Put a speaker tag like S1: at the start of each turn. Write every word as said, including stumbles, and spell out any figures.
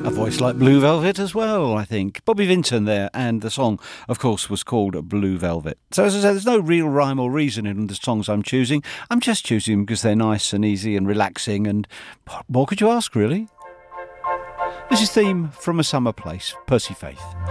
S1: A voice like Blue Velvet as well, I think. Bobby Vinton there, and the song, of course, was called Blue Velvet. So as I said, there's no real rhyme or reason in the songs I'm choosing. I'm just choosing them because they're nice and easy and relaxing, and what more could you ask, really? This is Theme from a Summer Place, Percy Faith.